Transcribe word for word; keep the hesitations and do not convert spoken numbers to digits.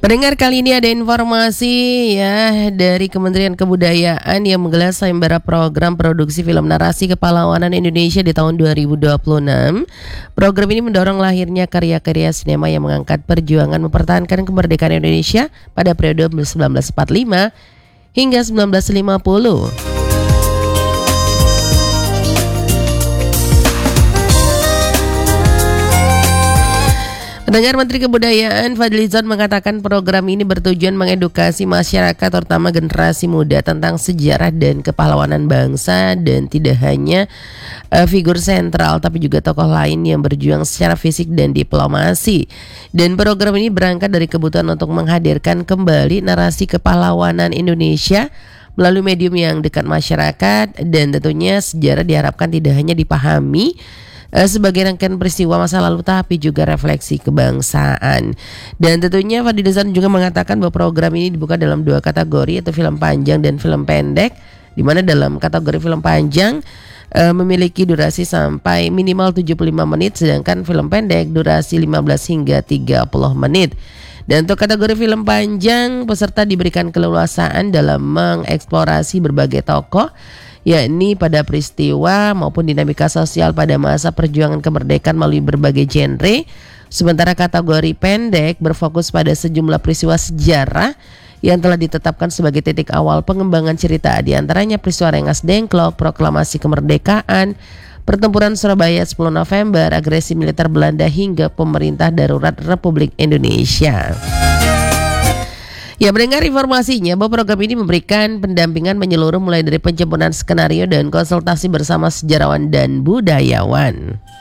Pendengar, kali ini ada informasi ya dari Kementerian Kebudayaan yang menggelar sayembara program produksi film narasi kepahlawanan Indonesia di tahun dua ribu dua puluh enam. Program ini mendorong lahirnya karya-karya sinema yang mengangkat perjuangan mempertahankan kemerdekaan Indonesia pada periode seribu sembilan ratus empat puluh lima hingga seribu sembilan ratus lima puluh. Pendengar, Menteri Kebudayaan Fadlizon mengatakan program ini bertujuan mengedukasi masyarakat terutama generasi muda tentang sejarah dan kepahlawanan bangsa, dan tidak hanya uh, figur sentral tapi juga tokoh lain yang berjuang secara fisik dan diplomasi. Dan program ini berangkat dari kebutuhan untuk menghadirkan kembali narasi kepahlawanan Indonesia melalui medium yang dekat masyarakat, dan tentunya sejarah diharapkan tidak hanya dipahami sebagai rangkaian peristiwa masa lalu tapi juga refleksi kebangsaan. Dan tentunya Fadlizon juga mengatakan bahwa program ini dibuka dalam dua kategori, yaitu film panjang dan film pendek, di mana dalam kategori film panjang e, memiliki durasi sampai minimal tujuh puluh lima menit, sedangkan film pendek durasi lima belas hingga tiga puluh menit. Dan untuk kategori film panjang, peserta diberikan keleluasaan dalam mengeksplorasi berbagai tokoh, yakni pada peristiwa maupun dinamika sosial pada masa perjuangan kemerdekaan melalui berbagai genre. Sementara kategori pendek berfokus pada sejumlah peristiwa sejarah yang telah ditetapkan sebagai titik awal pengembangan cerita, di antaranya peristiwa Rengas Dengklok, proklamasi kemerdekaan, pertempuran Surabaya sepuluh November, agresi militer Belanda, hingga pemerintah darurat Republik Indonesia. Ya, mendengar informasinya bahwa program ini memberikan pendampingan menyeluruh mulai dari penyempurnaan skenario dan konsultasi bersama sejarawan dan budayawan.